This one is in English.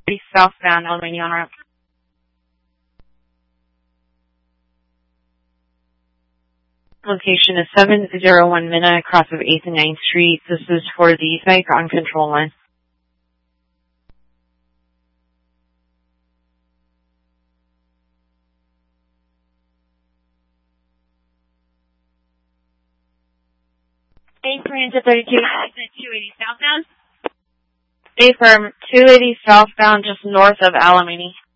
southbound, Alamany on ramp. Location is 701 Minna, across of 8th and 9th Street. This is for the bike on control line. Transit 32, 280 southbound. Affirm, 280 southbound, just north of Alamany.